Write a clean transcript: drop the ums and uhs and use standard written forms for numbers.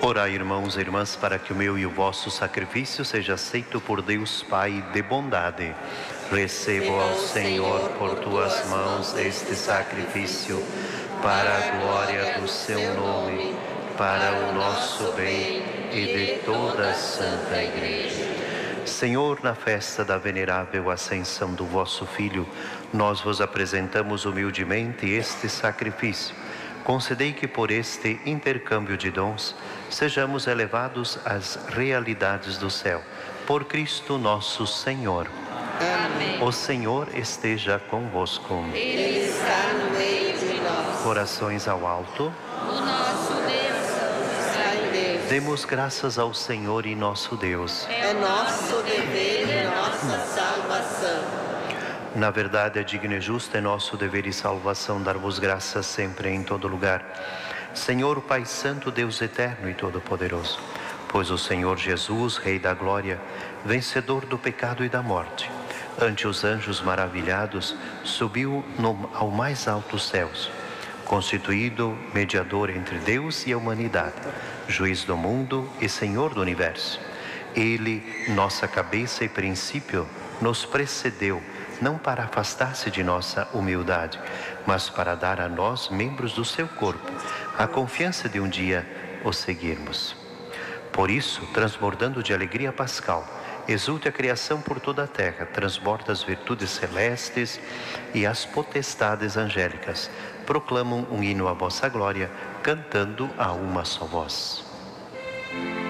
Orai, irmãos e irmãs, para que o meu e o vosso sacrifício seja aceito por Deus Pai de bondade. Recebo ao Senhor por tuas mãos este sacrifício, para a glória do seu nome, para o nosso bem e de toda a Santa Igreja. Senhor, na festa da venerável ascensão do vosso Filho, nós vos apresentamos humildemente este sacrifício. Concedei que por este intercâmbio de dons sejamos elevados às realidades do céu. Por Cristo nosso Senhor. Amém. O Senhor esteja convosco. Ele está no meio de nós. Corações ao alto. O nosso Deus está em Deus. Demos graças ao Senhor e nosso Deus. É nosso dever e nossa salvação. Na verdade, é digno e justo, é nosso dever e salvação dar-vos graças sempre e em todo lugar. Senhor, Pai Santo, Deus eterno e todo-poderoso, pois o Senhor Jesus, Rei da Glória, vencedor do pecado e da morte, ante os anjos maravilhados, subiu ao mais altos céus, constituído mediador entre Deus e a humanidade, juiz do mundo e Senhor do universo. Ele, nossa cabeça e princípio, nos precedeu, não para afastar-se de nossa humildade, mas para dar a nós, membros do seu corpo, a confiança de um dia o seguirmos. Por isso, transbordando de alegria pascal, exulte a criação por toda a terra, transborda as virtudes celestes e as potestades angélicas, proclamam um hino à vossa glória, cantando a uma só voz.